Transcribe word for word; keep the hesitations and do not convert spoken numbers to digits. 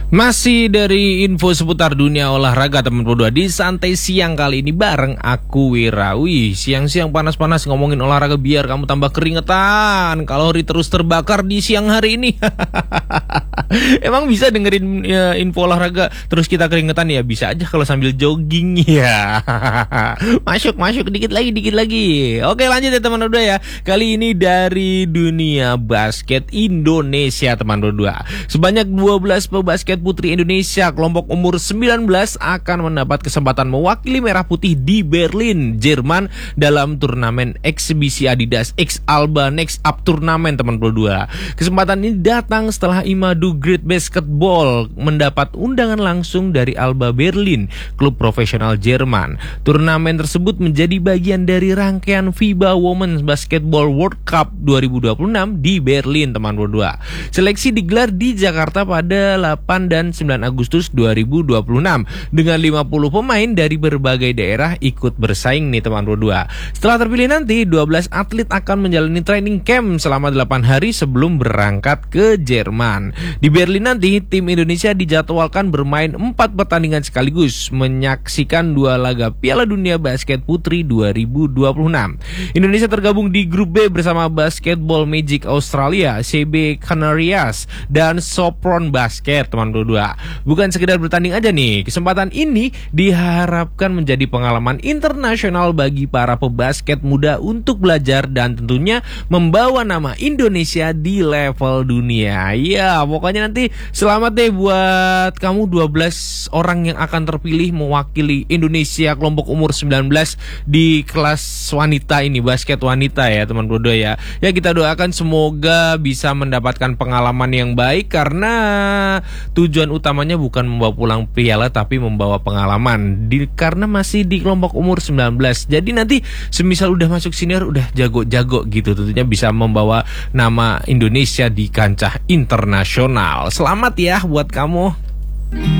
Masih dari info seputar dunia olahraga teman berdua di Santai Siang kali ini bareng aku Wirawi. Siang-siang panas-panas ngomongin olahraga biar kamu tambah keringetan, kalori terus terbakar di siang hari ini. Emang bisa dengerin ya, info olahraga terus kita keringetan? Ya bisa aja kalau sambil jogging ya. Masuk masuk dikit lagi dikit lagi. Oke lanjut ya teman berdua ya. Kali ini dari dunia basket Indonesia teman berdua. Sebanyak dua belas pebasket putri Indonesia kelompok umur sembilan belas akan mendapat kesempatan mewakili Merah Putih di Berlin, Jerman dalam turnamen eksibisi Adidas X Alba Next Up Turnamen teman berdua. Kesempatan ini datang setelah Imadu Great Basketball mendapat undangan langsung dari Alba Berlin, klub profesional Jerman. Turnamen tersebut menjadi bagian dari rangkaian FIBA Women's Basketball World Cup dua ribu dua puluh enam di Berlin teman berdua. Seleksi digelar di Jakarta pada delapan dan sembilan Agustus dua ribu dua puluh enam dengan lima puluh pemain dari berbagai daerah ikut bersaing nih teman berdua. Setelah terpilih nanti dua belas atlet akan menjalani training camp selama delapan hari sebelum berangkat ke Jerman. Di Berlin nanti tim Indonesia dijadwalkan bermain empat pertandingan sekaligus menyaksikan dua laga Piala Dunia Basket Putri dua ribu dua puluh enam. Indonesia tergabung di grup B bersama Basketball Magic Australia, C B Canarias dan Sopron Basket teman berdua. Bukan sekedar bertanding aja nih, kesempatan ini diharapkan menjadi pengalaman internasional bagi para pebasket muda untuk belajar dan tentunya membawa nama Indonesia di level dunia. Ya, pokoknya nanti selamat deh buat kamu dua belas orang yang akan terpilih mewakili Indonesia kelompok umur sembilan belas di kelas wanita ini, basket wanita ya teman berdua ya. Ya kita doakan semoga bisa mendapatkan pengalaman yang baik karena tujuan utamanya bukan membawa pulang piala tapi membawa pengalaman di, karena masih di kelompok umur sembilan belas. Jadi nanti semisal udah masuk senior udah jago-jago gitu, tentunya bisa membawa nama Indonesia di kancah internasional. Selamat ya buat kamu.